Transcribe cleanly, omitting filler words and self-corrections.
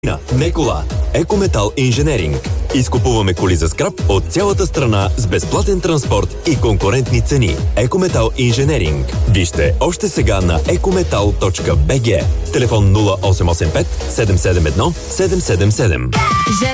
Не кола. Екометал инженеринг. Изкупуваме коли за скрап от цялата страна с безплатен транспорт и конкурентни цени. Екометал инженеринг. Вижте още сега на ecometal.bg. Телефон 0885 771 777.